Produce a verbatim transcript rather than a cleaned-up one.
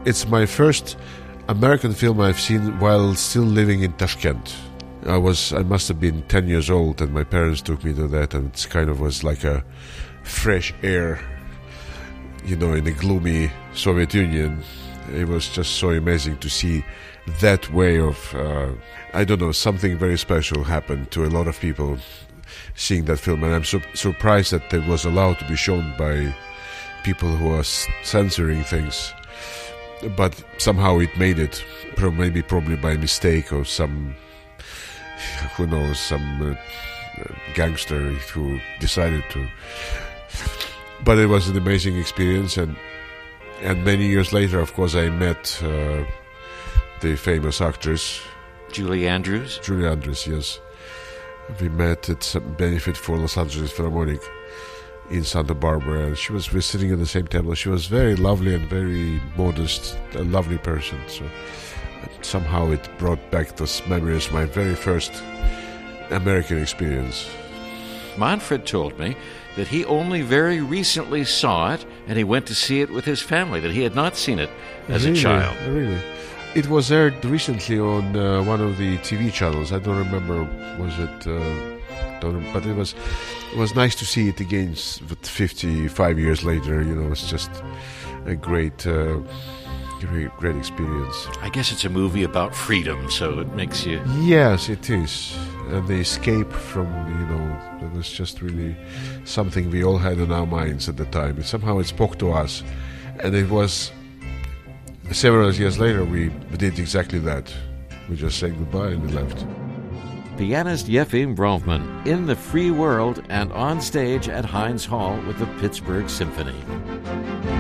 It's my first American film I've seen while still living in Tashkent. I was, I must have been ten years old, and my parents took me to that, and it kind of was like a fresh air, you know, in the gloomy Soviet Union. It was just so amazing to see that way of, uh, I don't know, something very special happened to a lot of people seeing that film, and I'm su- surprised that it was allowed to be shown by people who are s- censoring things. But somehow it made it, pro- maybe probably by mistake or some, who knows, some uh, gangster who decided to. But it was an amazing experience, and and many years later, of course, I met uh, the famous actress Julie Andrews. Julie Andrews, yes. We met at some benefit for Los Angeles Philharmonic in Santa Barbara, and she was we're sitting at the same table. She was very lovely and very modest, a lovely person. So somehow it brought back those memories of my very first American experience. Manfred told me that he only very recently saw it, and he went to see it with his family, that he had not seen it as really, a child. Really? It was aired recently on uh, one of the T V channels. I don't remember, was it... Uh, don't, but it was it was nice to see it again fifty-five years later. You know, it's just a great, uh, great, great experience. I guess it's a movie about freedom, so it makes you... Yes, it is. And the escape from, you know, it was just really something we all had in our minds at the time. Somehow it spoke to us. And it was, several years later, we did exactly that. We just said goodbye and we left. Pianist Yefim Brovman in the free world and on stage at Heinz Hall with the Pittsburgh Symphony.